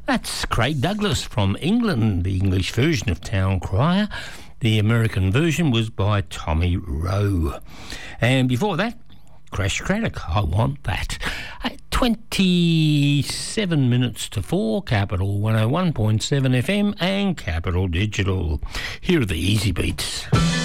That's Craig Douglas from England, the English version of Town Crier. The American version was by Tommy Rowe. And before that, Crash Craddock, I Want That. 27 minutes to 4, Capital 101.7 FM and Capital Digital. Here are the Easy Beats.